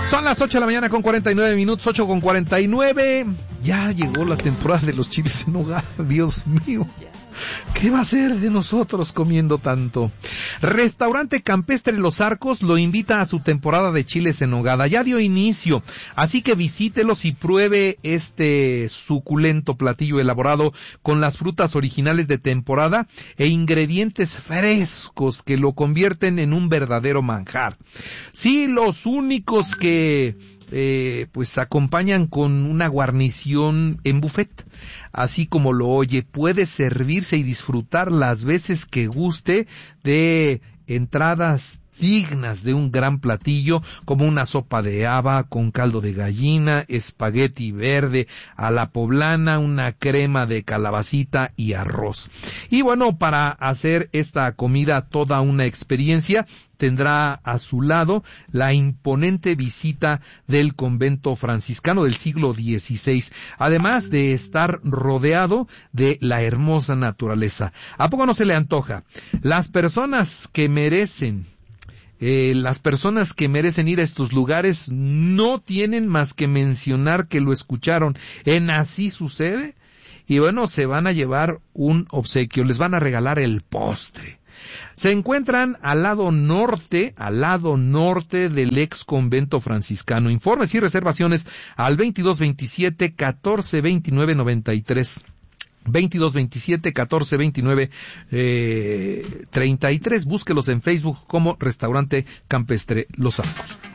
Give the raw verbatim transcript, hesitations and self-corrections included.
Son las ocho de la mañana con cuarenta y nueve minutos, ocho con cuarenta y nueve. Ya llegó la temporada de los chiles en nogada, Dios mío. ¿Qué va a ser de nosotros comiendo tanto? Restaurante Campestre Los Arcos lo invita a su temporada de chiles en nogada. Ya dio inicio, así que visítelos y pruebe este suculento platillo elaborado con las frutas originales de temporada e ingredientes frescos que lo convierten en un verdadero manjar. Sí, los únicos que Eh, pues acompañan con una guarnición en buffet, así como lo oye. Puede servirse y disfrutar las veces que guste de entradas dignas de un gran platillo, como una sopa de haba con caldo de gallina, espagueti verde a la poblana, una crema de calabacita y arroz. Y bueno, para hacer esta comida toda una experiencia, tendrá a su lado la imponente visita del convento franciscano del siglo dieciséis, además de estar rodeado de la hermosa naturaleza. ¿A poco no se le antoja? Las personas que merecen Eh, las personas que merecen ir a estos lugares no tienen más que mencionar que lo escucharon en Así Sucede, y bueno, se van a llevar un obsequio, les van a regalar el postre. Se encuentran al lado norte, al lado norte del ex convento franciscano. Informes y reservaciones al veintidós veintisiete catorce veintinueve noventa y tres. veintidós veintisiete catorce veintinueve treinta y tres. Búsquelos en Facebook como Restaurante Campestre Los Arcos.